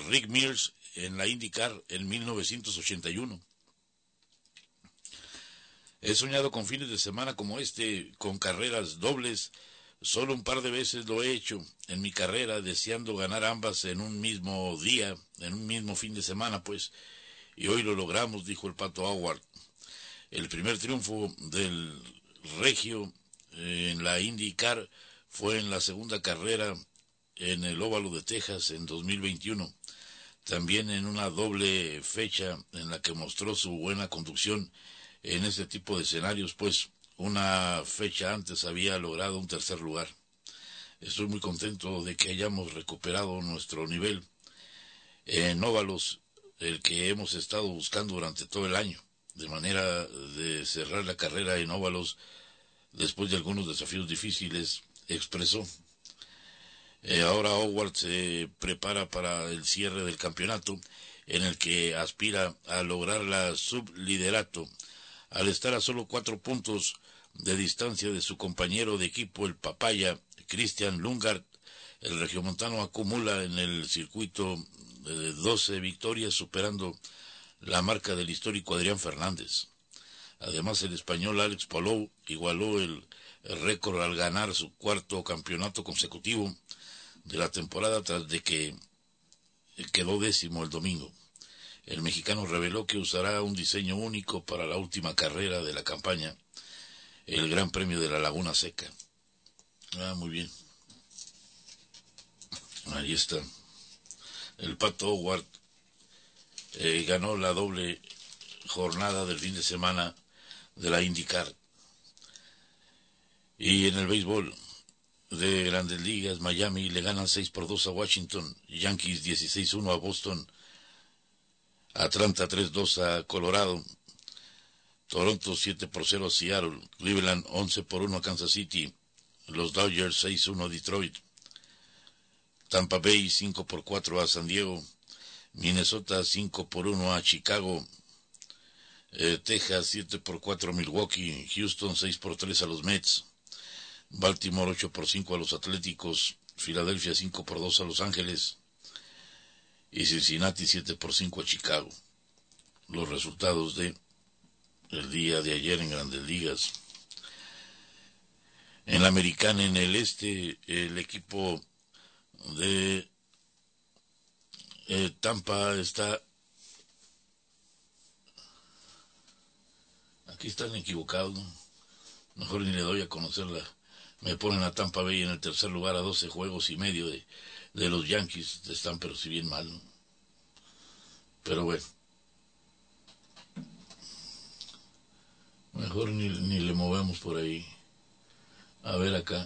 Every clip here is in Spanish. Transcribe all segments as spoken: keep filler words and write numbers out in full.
Rick Mears en la IndyCar en mil novecientos ochenta y uno. He soñado con fines de semana como este, con carreras dobles. Solo un par de veces lo he hecho en mi carrera, deseando ganar ambas en un mismo día, en un mismo fin de semana, pues. Y hoy lo logramos, dijo el Pato Howard. El primer triunfo del Regio eh, en la IndyCar fue en la segunda carrera en el Óvalo de Texas en dos mil veintiuno. También en una doble fecha en la que mostró su buena conducción en este tipo de escenarios, pues una fecha antes había logrado un tercer lugar. Estoy muy contento de que hayamos recuperado nuestro nivel en óvalos, el que hemos estado buscando durante todo el año, de manera de cerrar la carrera en óvalos después de algunos desafíos difíciles, expresó. Eh, ahora Howard se prepara para el cierre del campeonato, en el que aspira a lograr la subliderato, al estar a solo cuatro puntos de distancia de su compañero de equipo, el papaya Christian Lundgaard. El regiomontano acumula en el circuito de doce victorias, superando la marca del histórico Adrián Fernández. Además, el español Alex Palou igualó el, el récord al ganar su cuarto campeonato consecutivo de la temporada, tras de que quedó décimo el domingo. El mexicano reveló que usará un diseño único para la última carrera de la campaña, el Gran Premio de la Laguna Seca. Ah, muy bien. Ahí está. El Pato Howard eh, ganó la doble jornada del fin de semana de la IndyCar. Y en el béisbol de Grandes Ligas, Miami le ganan seis por dos a Washington, Yankees dieciséis uno a Boston, Atlanta tres dos a Colorado, Toronto siete por cero a Seattle, Cleveland once por uno a Kansas City, los Dodgers seis uno a Detroit, Tampa Bay cinco por cuatro a San Diego, Minnesota cinco por uno a Chicago, eh, Texas siete por cuatro a Milwaukee, Houston seis por tres a los Mets, Baltimore ocho por cinco a los Atléticos, Filadelfia cinco por dos a Los Ángeles y Cincinnati siete por cinco a Chicago. Los resultados de el día de ayer en Grandes Ligas. En la Americana, en el este, el equipo de eh, Tampa está... Aquí están equivocados, ¿no? Mejor ni le doy a conocerla. Me ponen a Tampa Bay en el tercer lugar a doce juegos y medio de, de los Yankees. Están pero si bien mal, ¿no? Pero bueno. Mejor ni, ni le movemos por ahí. A ver acá.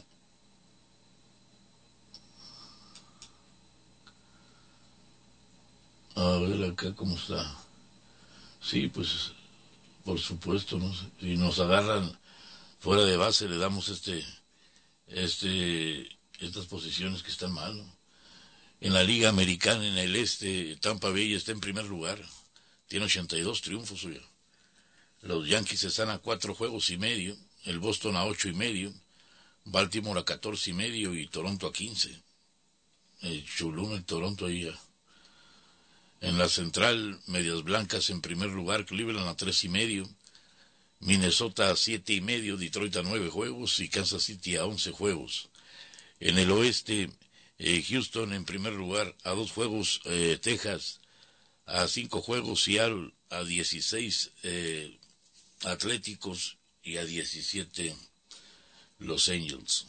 A ver acá cómo está. Sí, pues, por supuesto, ¿no? Si nos agarran fuera de base, le damos este... este estas posiciones que están mal, ¿no? En la Liga Americana, en el este, Tampa Bay está en primer lugar, tiene ochenta y dos triunfos, oye. Los Yankees están a cuatro juegos y medio, el Boston a ocho y medio, Baltimore a catorce y medio y Toronto a quince. El chulún, el Toronto ahí ya. En la Central, Medias Blancas en primer lugar, Cleveland a tres y medio, Minnesota a siete y medio, Detroit a nueve juegos y Kansas City a once juegos. En el oeste, eh, Houston en primer lugar a dos juegos, eh, Texas a cinco juegos, Seattle a dieciséis, eh, Atléticos y a diecisiete Los Angels.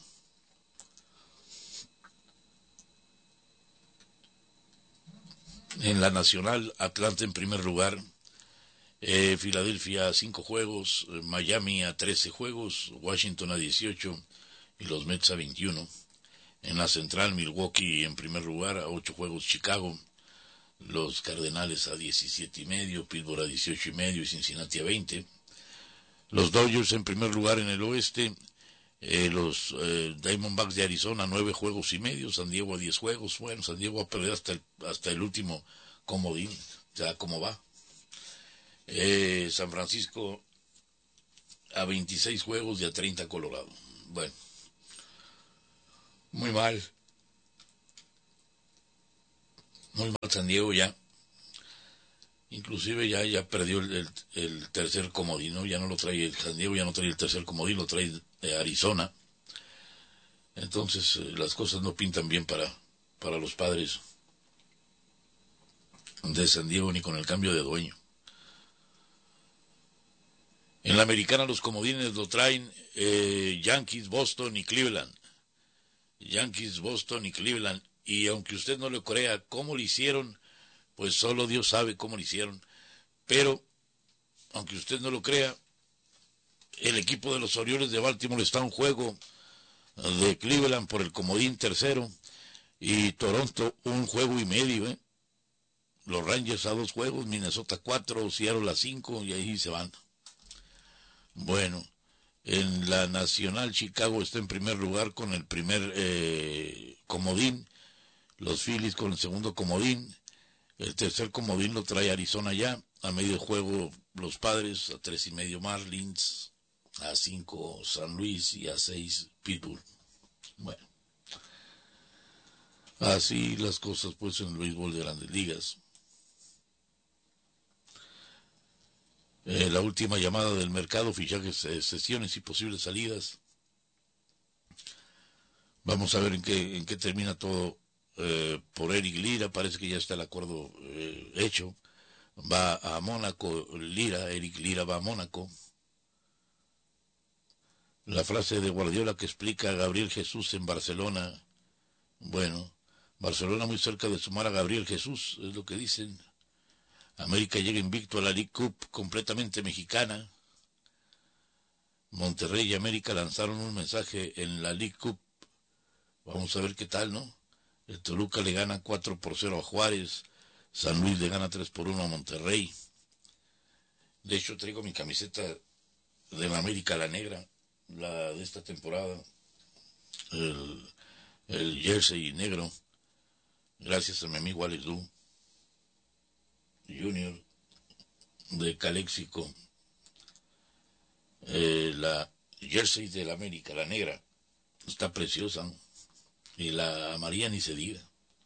En la Nacional, Atlanta en primer lugar, eh, Filadelfia a cinco juegos, Miami a trece juegos, Washington a dieciocho y los Mets a veintiuno. En la Central, Milwaukee en primer lugar a ocho juegos, Chicago, los Cardenales a diecisiete y medio, Pittsburgh a dieciocho y medio y Cincinnati a veinte. Los Dodgers en primer lugar en el oeste, eh, los eh, Diamondbacks de Arizona a nueve juegos y medio, San Diego a diez juegos. Bueno, San Diego va a perder hasta el, hasta el último comodín, o sea, cómo va. Eh, San Francisco a veintiséis juegos y a treinta Colorado. Bueno, muy mal. Muy mal San Diego ya. Inclusive ya, ya perdió el, el, el tercer comodín, ¿no? Ya no lo trae el San Diego, ya no trae el tercer comodín, lo trae de Arizona. Entonces eh, las cosas no pintan bien para, para los Padres de San Diego ni con el cambio de dueño. En la americana los comodines lo traen eh, Yankees, Boston y Cleveland. Yankees, Boston y Cleveland. Y aunque usted no lo crea cómo lo hicieron, pues solo Dios sabe cómo lo hicieron. Pero, aunque usted no lo crea, el equipo de los Orioles de Baltimore está en juego de Cleveland por el comodín tercero y Toronto un juego y medio, ¿eh? Los Rangers a dos juegos, Minnesota cuatro, Seattle a cinco y ahí se van. Bueno, en la Nacional Chicago está en primer lugar con el primer eh, comodín, los Phillies con el segundo comodín, el tercer comodín lo trae Arizona ya, a medio juego los Padres, a tres y medio Marlins, a cinco San Luis y a seis Pittsburgh. Bueno, así las cosas pues en el béisbol de Grandes Ligas. Eh, la última llamada del mercado, fichajes, eh, sesiones y posibles salidas. Vamos a ver en qué, en qué termina todo eh, por Eric Lira. Parece que ya está el acuerdo eh, hecho. Va a Mónaco Lira, Eric Lira va a Mónaco. La frase de Guardiola que explica a Gabriel Jesús en Barcelona. Bueno, Barcelona muy cerca de sumar a Gabriel Jesús, es lo que dicen. América llega invicto a la League Cup, completamente mexicana. Monterrey y América lanzaron un mensaje en la League Cup. Vamos a ver qué tal, ¿no? El Toluca le gana cuatro por cero a Juárez. San Luis le gana tres por uno a Monterrey. De hecho, traigo mi camiseta de la América, la negra, la de esta temporada. El, el jersey negro. Gracias a mi amigo Alex Du Junior de Calexico. Eh, la jersey de la América, la negra, está preciosa, ¿no? Y la amarilla ni se diga.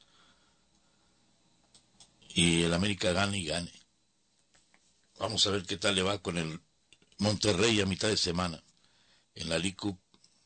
Y el América gane y gane. Vamos a ver qué tal le va con el Monterrey a mitad de semana en la League Cup.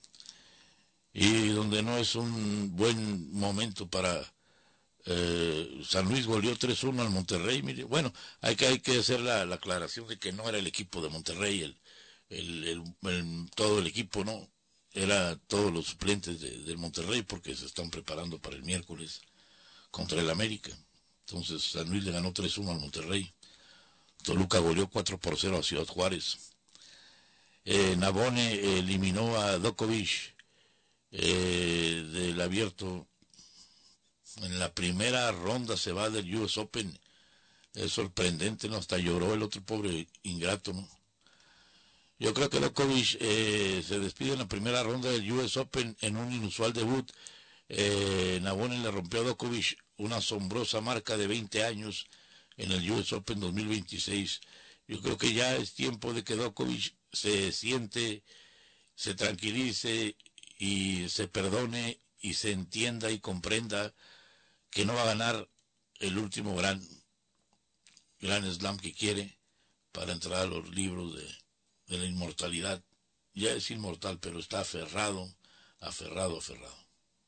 Y donde no es un buen momento para eh, San Luis goleó tres uno al Monterrey. Mire, bueno, hay que, hay que hacer la, la aclaración de que no era el equipo de Monterrey, el, el, el, el, todo el equipo, no. Era todos los suplentes de, del Monterrey porque se están preparando para el miércoles contra el América. Entonces San Luis le ganó tres uno al Monterrey. Toluca goleó cuatro por cero a Ciudad Juárez. Eh, Nabone eliminó a Djokovic eh, del abierto. En la primera ronda se va del U S Open. Es sorprendente, ¿no? Hasta lloró el otro pobre ingrato, ¿no? Yo creo que Djokovic eh, se despide en la primera ronda del U S Open en un inusual debut. Eh, Nabone le rompió a Djokovic una asombrosa marca de veinte años en el U S Open dos mil veintiséis. Yo creo que ya es tiempo de que Djokovic se siente, se tranquilice y se perdone y se entienda y comprenda que no va a ganar el último gran, gran slam que quiere para entrar a los libros de, de la inmortalidad. Ya es inmortal, pero está aferrado, aferrado, aferrado.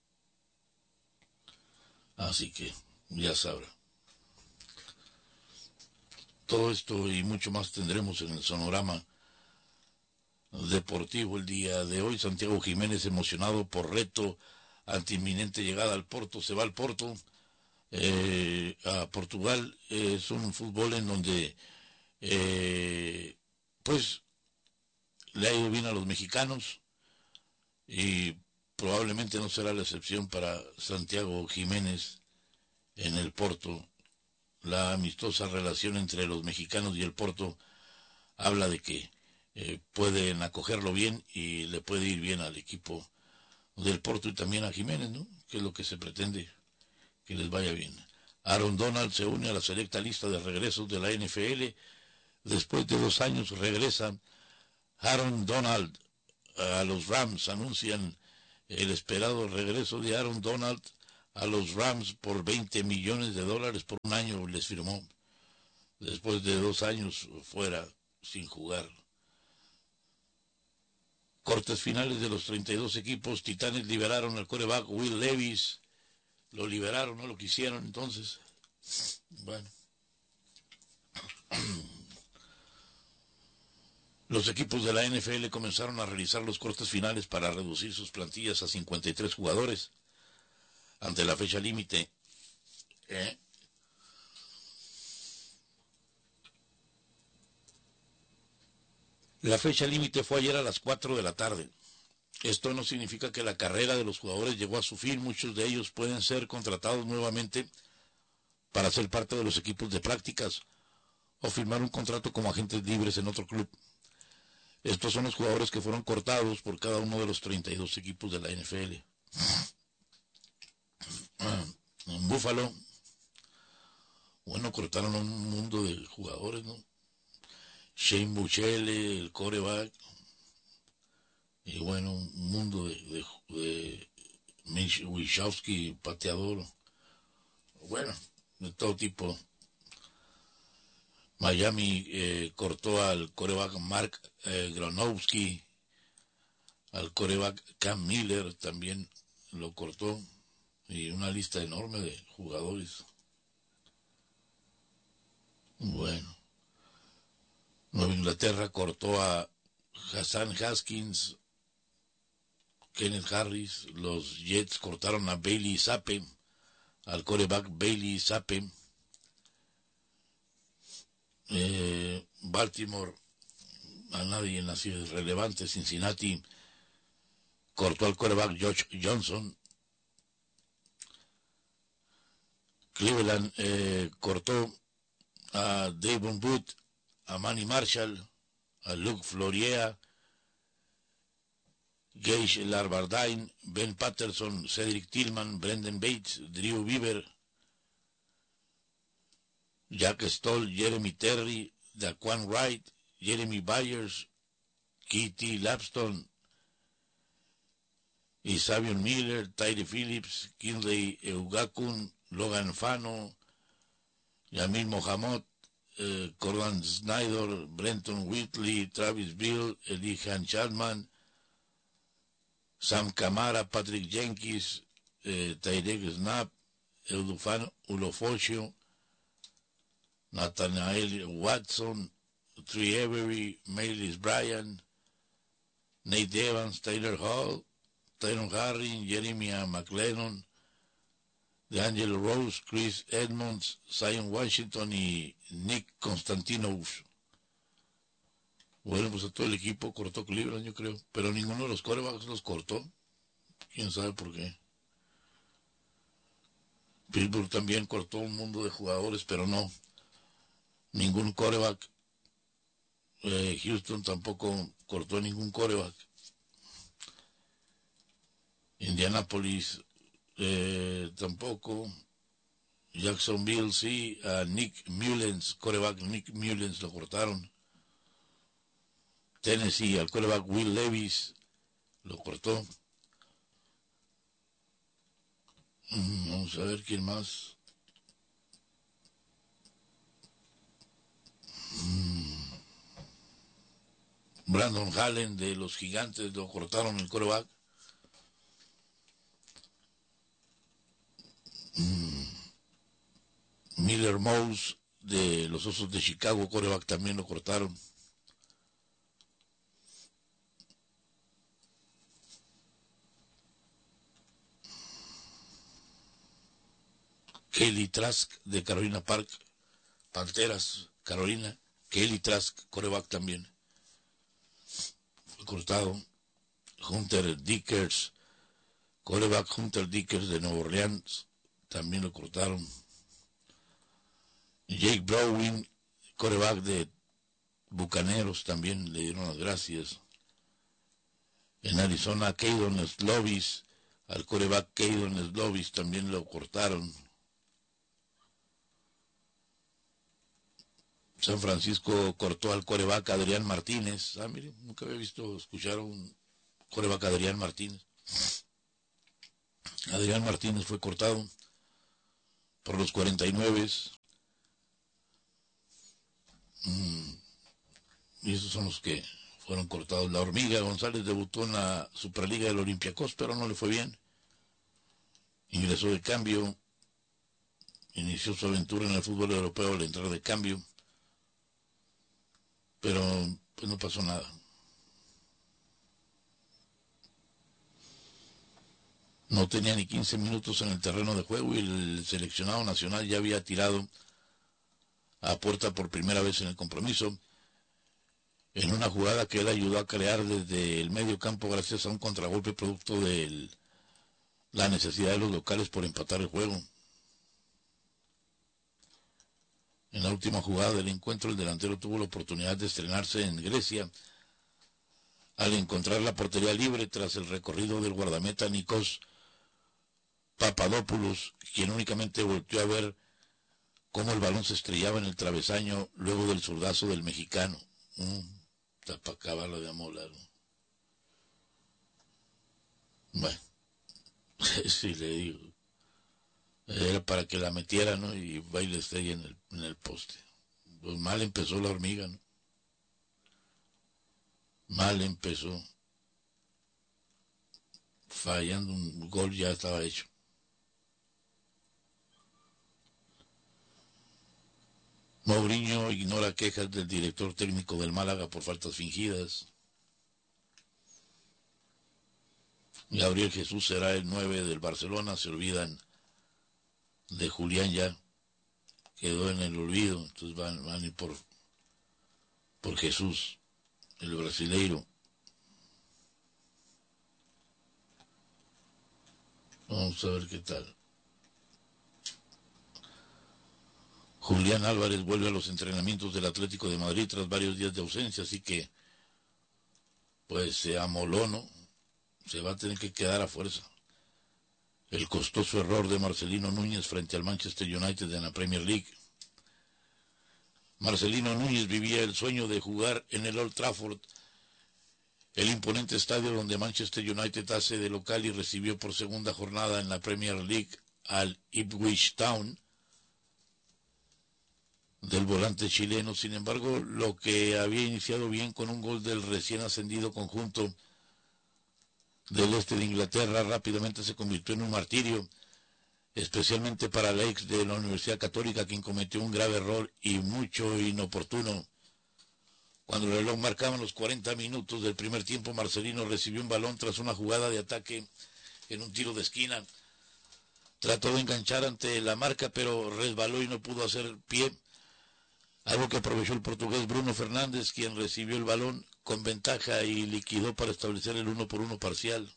Así que ya sabrá. Todo esto y mucho más tendremos en el Sonorama Deportivo el día de hoy. Santiago Jiménez emocionado por reto ante inminente llegada al Porto. Se va al Porto, eh, a Portugal. Eh, es un fútbol en donde eh, pues le ha ido bien a los mexicanos y probablemente no será la excepción para Santiago Jiménez en el Porto. La amistosa relación entre los mexicanos y el Porto habla de que eh, pueden acogerlo bien y le puede ir bien al equipo del Porto y también a Jiménez, ¿no? Que es lo que se pretende, que les vaya bien. Aaron Donald se une a la selecta lista de regresos de la N F L. Después de dos años regresa Aaron Donald a los Rams. Anuncian el esperado regreso de Aaron Donald a los Rams por veinte millones de dólares por un año, les firmó, después de dos años fuera sin jugar. Cortes finales de los treinta y dos equipos. Titanes liberaron al quarterback Will Levis. Lo liberaron, no lo quisieron, entonces. Bueno. Los equipos de la N F L comenzaron a realizar los cortes finales para reducir sus plantillas a cincuenta y tres jugadores ante la fecha límite. ¿Eh? La fecha límite fue ayer a las cuatro de la tarde. Esto no significa que la carrera de los jugadores llegó a su fin. Muchos de ellos pueden ser contratados nuevamente para ser parte de los equipos de prácticas o firmar un contrato como agentes libres en otro club. Estos son los jugadores que fueron cortados por cada uno de los treinta y dos equipos de la N F L. En Buffalo, bueno, cortaron a un mundo de jugadores, ¿no? Shane Buechele, el quarterback, y bueno, un mundo de, de, de Mitch Wisnowski, pateador, bueno, de todo tipo. Miami eh, cortó al quarterback Mark eh, Gronowski, al quarterback Cam Miller también lo cortó, y una lista enorme de jugadores. Bueno, Nueva Inglaterra cortó a Hassan Haskins, Kenneth Harris. Los Jets cortaron a Bailey Zappe, al quarterback Bailey Zappe. Eh, Baltimore, a nadie en así relevante. Cincinnati cortó al quarterback Josh Johnson. Cleveland eh, cortó a Davon Booth, a Manny Marshall, a Luke Floria, Gage Lavardine, Ben Patterson, Cedric Tillman, Brendan Bates, Drew Weaver, Jack Stoll, Jeremy Terry, Daquan Wright, Jeremy Byers, Kitty Lapston, Isavion Miller, Tyree Phillips, Kinley Eugakun, Logan Fano, Yamil Mohamed, eh, Corland Snyder, Brenton Whitley, Travis Bill, Elijah Chapman, Sam Camara, Patrick Jenkins, eh, Tyrek Snap, Eudufan Ulofocio, Nathanael Watson, Trey Avery, Maylis Bryan, Nate Evans, Taylor Hall, Tyron Harry, Jeremiah McLennan, DeAngelo Rose, Chris Edmonds, Zion Washington y Nick Constantinos. Bueno, pues a todo el equipo cortó Cleveland, yo creo, pero ninguno de los quarterbacks los cortó. Quién sabe por qué. Pittsburgh también cortó un mundo de jugadores, pero no, ningún quarterback. Eh, Houston tampoco cortó ningún quarterback. Indianapolis eh, tampoco. Jacksonville sí, a Nick Mullens, quarterback Nick Mullens lo cortaron. Tennessee, al quarterback Will Levis lo cortó. Mm, vamos a ver quién más. Mm. Brandon Allen de los Gigantes lo cortaron el quarterback. Mm. Miller Mouse de los Osos de Chicago, quarterback, también lo cortaron. Kelly Trask de Carolina Park, Panteras, Carolina. Kelly Trask, quarterback, también fue cortado. Hunter Dickers, quarterback Hunter Dickers de Nueva Orleans, también lo cortaron. Jake Browning, quarterback de Bucaneros, también le dieron las gracias. En Arizona, Keydon Slovis, al quarterback Keydon Slovis también lo cortaron. San Francisco cortó al quarterback Adrián Martínez. Ah, mire, nunca había visto escuchar a un quarterback Adrián Martínez. Adrián Martínez fue cortado por los cuarenta y nueve. Mm, y esos son los que fueron cortados. La Hormiga González debutó en la Superliga del Olympiacos, pero no le fue bien. Ingresó de cambio, inició su aventura en el fútbol europeo al entrar de cambio, pero pues no pasó nada. No tenía ni quince minutos en el terreno de juego y el seleccionado nacional ya había tirado a puerta por primera vez en el compromiso, en una jugada que él ayudó a crear desde el medio campo gracias a un contragolpe producto de la necesidad de los locales por empatar el juego. En la última jugada del encuentro, el delantero tuvo la oportunidad de estrenarse en Grecia al encontrar la portería libre tras el recorrido del guardameta Nikos Papadopoulos, quien únicamente volteó a ver cómo el balón se estrellaba en el travesaño luego del zurdazo del mexicano. Mm, tapacabalo de amolar. Bueno, sí le digo. Era para que la metiera, ¿no? Y va y le estrella en el, en el poste. Pues mal empezó la Hormiga, ¿no? Mal empezó. Fallando un gol ya estaba hecho. Mourinho ignora quejas del director técnico del Málaga por faltas fingidas. Gabriel Jesús será el nueve del Barcelona. Se olvidan de Julián ya. Quedó en el olvido. Entonces van, van a ir por, por Jesús, el brasileiro. Vamos a ver qué tal. Julián Álvarez vuelve a los entrenamientos del Atlético de Madrid tras varios días de ausencia, así que pues se amoló, ¿no? Se va a tener que quedar a fuerza. El costoso error de Marcelino Núñez frente al Manchester United en la Premier League. Marcelino Núñez vivía el sueño de jugar en el Old Trafford, el imponente estadio donde Manchester United hace de local y recibió por segunda jornada en la Premier League al Ipswich Town del volante chileno. Sin embargo, lo que había iniciado bien con un gol del recién ascendido conjunto del este de Inglaterra rápidamente se convirtió en un martirio, especialmente para el ex de la Universidad Católica, quien cometió un grave error y mucho inoportuno. Cuando el reloj marcaba los cuarenta minutos del primer tiempo, Marcelino recibió un balón tras una jugada de ataque en un tiro de esquina. Trató de enganchar ante la marca, pero resbaló y no pudo hacer pie, algo que aprovechó el portugués Bruno Fernández, quien recibió el balón con ventaja y liquidó para establecer el uno por uno parcial.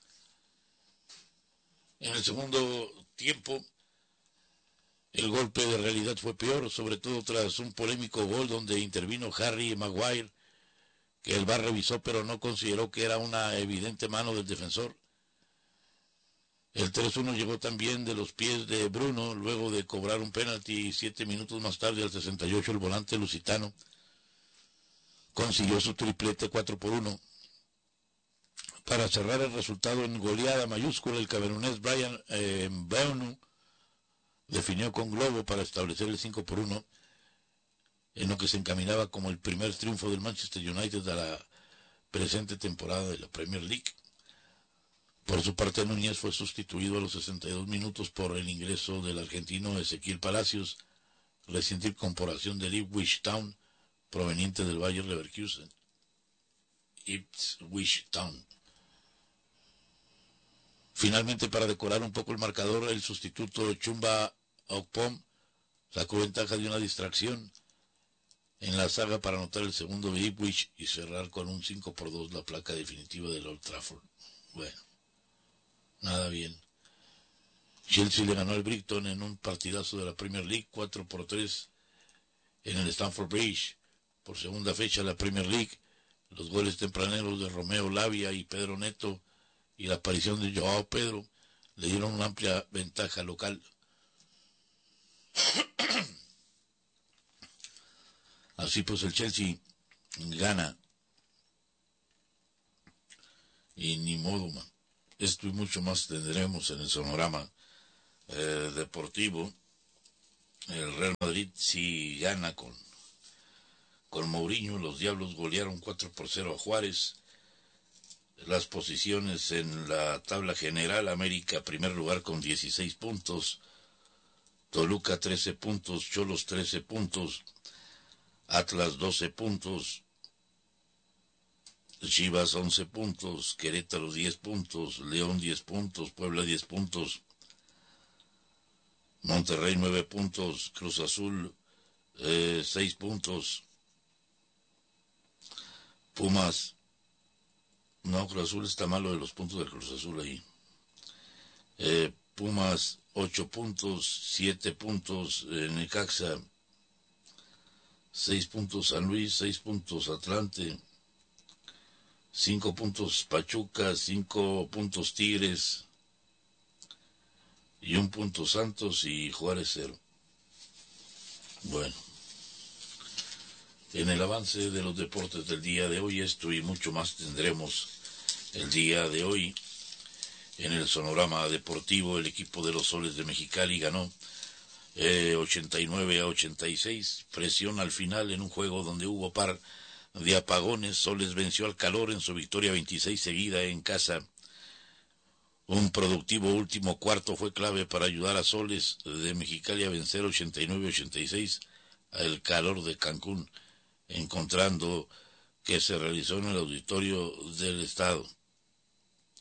En el segundo tiempo, el golpe de realidad fue peor, sobre todo tras un polémico gol donde intervino Harry Maguire, que el V A R revisó pero no consideró que era una evidente mano del defensor. El tres uno llegó también de los pies de Bruno, luego de cobrar un penalti, y siete minutos más tarde, al sesenta y ocho, el volante lusitano consiguió su triplete cuatro por uno. Para cerrar el resultado en goleada mayúscula, el camerunés Brian eh, Mbeumo definió con globo para establecer el cinco por uno, en lo que se encaminaba como el primer triunfo del Manchester United a la presente temporada de la Premier League. Por su parte, Núñez fue sustituido a los sesenta y dos minutos por el ingreso del argentino Ezequiel Palacios, reciente incorporación del Ipswich Town, proveniente del Bayer Leverkusen. Ipswich Town. Finalmente, para decorar un poco el marcador, el sustituto Chumba Okpom sacó ventaja de una distracción en la saga para anotar el segundo de Ipswich y cerrar con un cinco por dos la placa definitiva del Old Trafford. Bueno, nada bien. Chelsea le ganó al Brighton en un partidazo de la Premier League cuatro por tres en el Stamford Bridge. Por segunda fecha de la Premier League, los goles tempraneros de Romeo Lavia y Pedro Neto y la aparición de Joao Pedro le dieron una amplia ventaja local. Así pues, el Chelsea gana. Y ni modo, man. Esto y mucho más tendremos en el sonorama eh, deportivo. El Real Madrid sí gana con, con Mourinho. Los Diablos golearon cuatro por cero a Juárez. Las posiciones en la tabla general: América primer lugar con dieciséis puntos, Toluca trece puntos, Cholos trece puntos, Atlas doce puntos, Chivas once puntos, Querétaro diez puntos, León diez puntos, Puebla diez puntos, Monterrey nueve puntos, Cruz Azul eh, seis puntos, Pumas, no, Cruz Azul está malo de los puntos del Cruz Azul ahí, eh, Pumas ocho puntos, siete puntos, eh, Necaxa seis puntos, San Luis seis puntos, Atlante cinco puntos, Pachuca cinco puntos, Tigres y un punto Santos, y Juárez cero. Bueno, en el avance de los deportes del día de hoy, esto y mucho más tendremos el día de hoy. En el sonorama deportivo, el equipo de los Soles de Mexicali ganó eh, ochenta y nueve a ochenta y seis, presión al final en un juego donde hubo par de apagones. Soles venció al Calor en su victoria veintiséis seguida en casa. Un productivo último cuarto fue clave para ayudar a Soles de Mexicali a vencer ochenta y nueve a ochenta y seis al Calor de Cancún, encontrando que se realizó en el auditorio del estado.